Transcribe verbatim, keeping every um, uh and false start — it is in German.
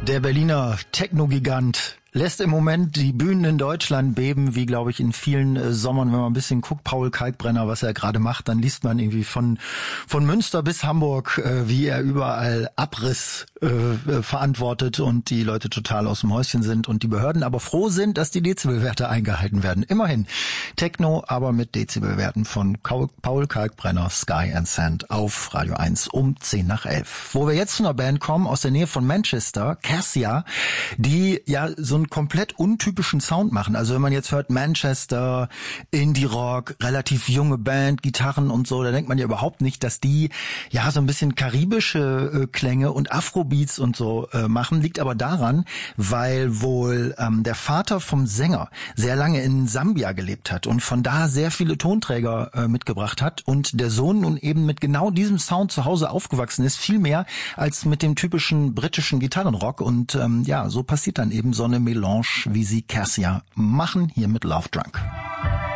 Der Berliner Techno-Gigant lässt im Moment die Bühnen in Deutschland beben, wie, glaube ich, in vielen äh, Sommern. Wenn man ein bisschen guckt, Paul Kalkbrenner, was er gerade macht, dann liest man irgendwie von von Münster bis Hamburg, äh, wie er überall Abriss äh, verantwortet und die Leute total aus dem Häuschen sind und die Behörden aber froh sind, dass die Dezibelwerte eingehalten werden. Immerhin Techno, aber mit Dezibelwerten von Paul Kalkbrenner, Sky and Sand auf Radio eins um zehn nach elf. Wo wir jetzt zu einer Band kommen, aus der Nähe von Manchester, Cassia, die ja so einen komplett untypischen Sound machen. Also wenn man jetzt hört Manchester, Indie-Rock, relativ junge Band, Gitarren und so, da denkt man ja überhaupt nicht, dass die ja so ein bisschen karibische äh, Klänge und Afrobeats und so äh, machen. Liegt aber daran, weil wohl ähm, der Vater vom Sänger sehr lange in Sambia gelebt hat und von da sehr viele Tonträger äh, mitgebracht hat und der Sohn nun eben mit genau diesem Sound zu Hause aufgewachsen ist, viel mehr als mit dem typischen britischen Gitarrenrock. Und ähm, ja, so passiert dann eben so eine Melange, wie sie Cassia machen, hier mit Love Drunk.